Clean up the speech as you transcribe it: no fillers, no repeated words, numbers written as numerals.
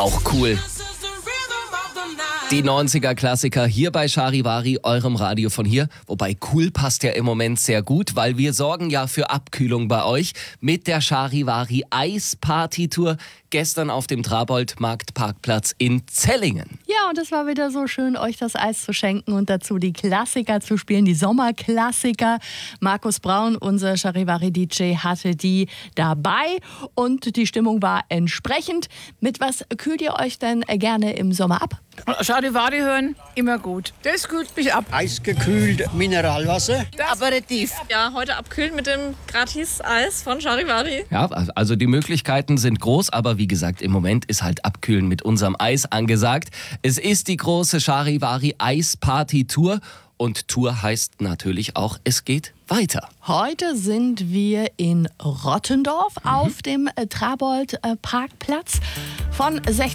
Auch cool. Die 90er-Klassiker hier bei Charivari, eurem Radio von hier. Wobei cool passt ja im Moment sehr gut, weil wir sorgen ja für Abkühlung bei euch mit der Charivari Eisparty-Tour gestern auf dem Trabold-Marktparkplatz in Zellingen. Ja, und es war wieder so schön, euch das Eis zu schenken und dazu die Klassiker zu spielen, die Sommerklassiker. Markus Braun, unser Charivari-DJ, hatte die dabei und die Stimmung war entsprechend. Mit was kühlt ihr euch denn gerne im Sommer ab? Charivari hören, immer gut. Das kühlt mich ab. Eisgekühlt Mineralwasser. Aperitif. Ja, heute abkühlen mit dem Gratis-Eis von Charivari. Ja, also die Möglichkeiten sind groß, aber wie gesagt, im Moment ist halt Abkühlen mit unserem Eis angesagt. Es ist die große Charivari Eisparty-Tour und Tour heißt natürlich auch, es geht weiter. Heute sind wir in Rottendorf auf dem Trabold-Parkplatz von 16